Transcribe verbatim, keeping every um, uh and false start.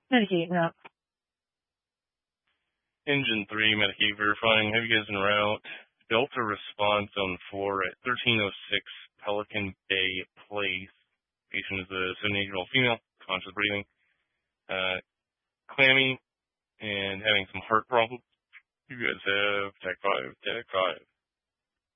Medicate now. Engine three, Medicate verifying. Have you guys en route? Delta response on four at thirteen oh six Pelican Bay Place. Patient is a seventy-eight-year-old female, conscious breathing, uh, clammy, and having some heart problems. You guys have Tech five, Tech five.